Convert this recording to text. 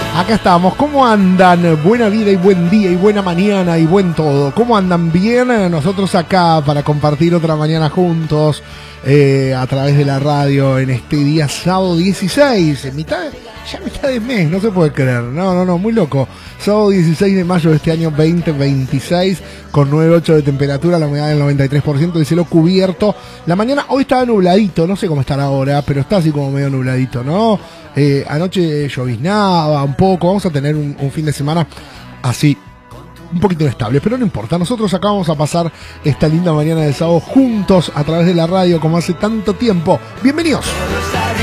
Acá estamos, ¿cómo andan? Buena vida y buen día y buena mañana y buen todo. ¿Cómo andan? ¿Bien? Nosotros acá para compartir otra mañana juntos a través de la radio en este día sábado 16, mitad de mes, no se puede creer, no, muy loco. Sábado 16 de mayo de este año 2026 con 9,8 de temperatura, la humedad del 93%, el cielo cubierto. La mañana hoy estaba nubladito, no sé cómo estará ahora, pero está así como medio nubladito, ¿no? Anoche lloviznaba un poco, vamos a tener un fin de semana así, un poquito inestable, pero no importa, nosotros acá vamos a pasar esta linda mañana de sábado juntos a través de la radio como hace tanto tiempo. ¡Bienvenidos!